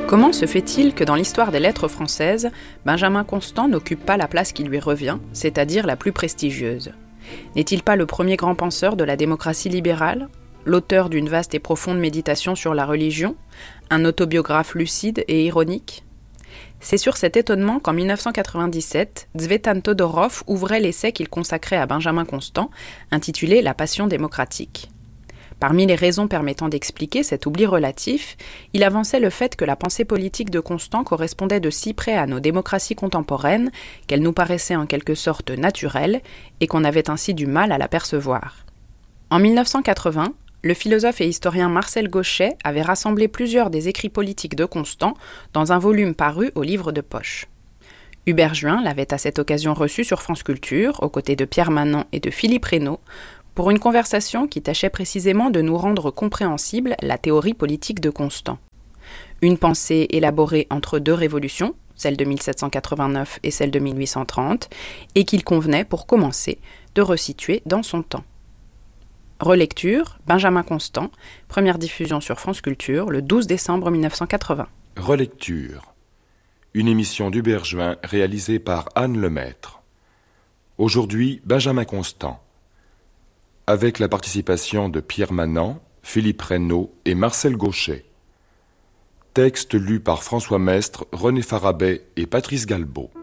Comment se fait-il que dans l'histoire des lettres françaises, Benjamin Constant n'occupe pas la place qui lui revient, c'est-à-dire la plus prestigieuse ? N'est-il pas le premier grand penseur de la démocratie libérale ? L'auteur d'une vaste et profonde méditation sur la religion ? Un autobiographe lucide et ironique ? C'est sur cet étonnement qu'en 1997, Tzvetan Todorov ouvrait l'essai qu'il consacrait à Benjamin Constant, intitulé « La passion démocratique ». Parmi les raisons permettant d'expliquer cet oubli relatif, il avançait le fait que la pensée politique de Constant correspondait de si près à nos démocraties contemporaines qu'elle nous paraissait en quelque sorte naturelle et qu'on avait ainsi du mal à la percevoir. En 1980, le philosophe et historien Marcel Gauchet avait rassemblé plusieurs des écrits politiques de Constant dans un volume paru au livre de poche. Hubert Juin l'avait à cette occasion reçu sur France Culture, aux côtés de Pierre Manant et de Philippe Reynaud, pour une conversation qui tâchait précisément de nous rendre compréhensible la théorie politique de Constant. Une pensée élaborée entre deux révolutions, celle de 1789 et celle de 1830, et qu'il convenait, pour commencer, de resituer dans son temps. Relecture, Benjamin Constant, première diffusion sur France Culture, le 12 décembre 1980. Relecture, une émission d'Hubert Juin réalisée par Anne Lemaître. Aujourd'hui, Benjamin Constant, avec la participation de Pierre Manant, Philippe Reynaud et Marcel Gauchet. Texte lu par François Mestre, René Farabet et Patrice Galbaud.